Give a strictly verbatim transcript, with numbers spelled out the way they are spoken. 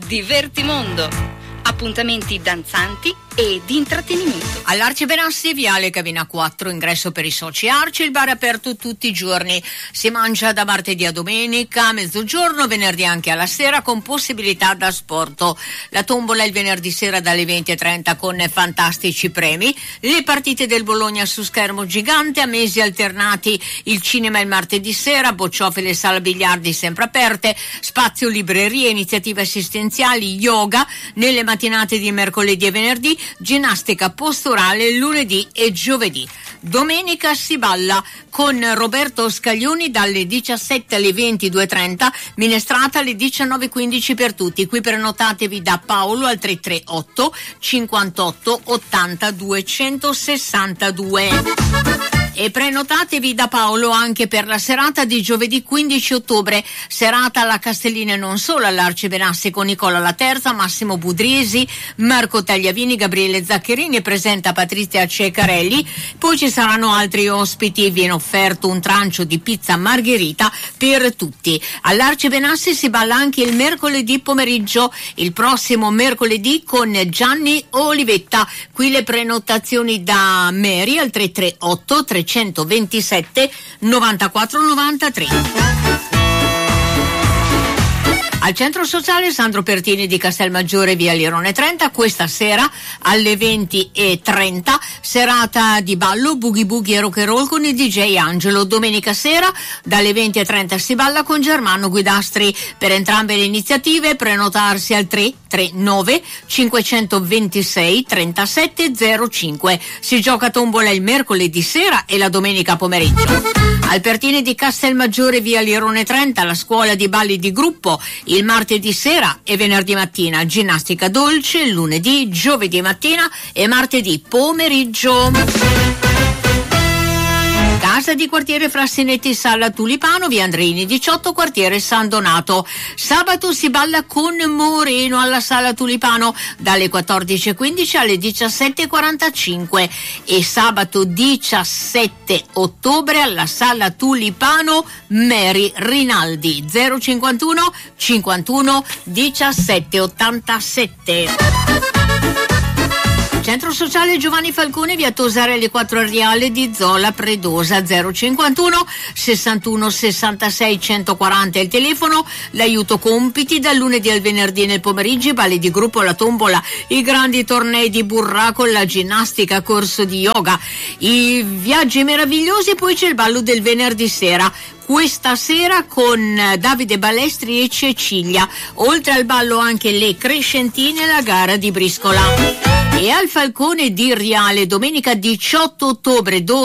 Divertimondo. Appuntamenti danzanti e di intrattenimento. All'Arci Benassi, Viale Cavina quattro, ingresso per i soci Arci, il bar è aperto tutti i giorni. Si mangia da martedì a domenica, a mezzogiorno, venerdì anche alla sera con possibilità da asporto. La tombola il venerdì sera dalle venti e trenta con fantastici premi. Le partite del Bologna su schermo gigante, a mesi alternati il cinema il martedì sera, bocciofile e le sale biliardi sempre aperte, spazio librerie, iniziative assistenziali, yoga nelle mattinate di mercoledì e venerdì, ginnastica posturale lunedì e giovedì. Domenica si balla con Roberto Scaglioni dalle diciassette alle ventidue e trenta, minestrata alle diciannove e quindici per tutti. Qui prenotatevi da Paolo al tre tre otto cinquantotto ottanta duecentosessantadue. E prenotatevi da Paolo anche per la serata di giovedì quindici ottobre, serata alla Castellina e non solo, all'Arci Benassi con Nicola La Terza, Massimo Budriesi, Marco Tagliavini, Gabriele Zaccherini, presenta Patrizia Ceccarelli. Poi ci saranno altri ospiti, viene offerto un trancio di pizza margherita per tutti. All'Arci Benassi si balla anche il mercoledì pomeriggio, il prossimo mercoledì con Gianni Olivetta. Qui le prenotazioni da Mary al tre tre otto trecentoventisette novantaquattro novantatré. Al centro sociale Sandro Pertini di Castelmaggiore, via Lirone trenta, questa sera alle venti e trenta, serata di ballo, boogie boogie e rock and roll con il D J Angelo. Domenica sera dalle venti e trenta si balla con Germano Guidastri. Per entrambe le iniziative prenotarsi al tre tre nove cinquecentoventisei trentasette zero cinque. Si gioca tombola il mercoledì sera e la domenica pomeriggio. Al Pertini di Castelmaggiore, via Lirone trenta, la scuola di balli di gruppo il martedì sera e venerdì mattina, ginnastica dolce, lunedì, giovedì mattina e martedì pomeriggio. Casa di quartiere Frassinetti, Sala Tulipano, via Andrini diciotto, quartiere San Donato. Sabato si balla con Moreno alla Sala Tulipano dalle quattordici e quindici alle diciassette e quarantacinque e sabato diciassette ottobre alla Sala Tulipano Mary Rinaldi zero cinquantuno cinquantuno diciassette ottantasette. Centro sociale Giovanni Falcone, via Tosarelli quattro Ariale di Zola Predosa, zero cinquantuno sessantuno sessantasei centoquaranta il telefono. L'aiuto compiti dal lunedì al venerdì nel pomeriggio, balli di gruppo, la tombola, i grandi tornei di burraco, la ginnastica, corso di yoga, i viaggi meravigliosi e poi c'è il ballo del venerdì sera. Questa sera con Davide Balestri e Cecilia, oltre al ballo anche le crescentine e la gara di briscola. E al Falcone di Riale domenica diciotto ottobre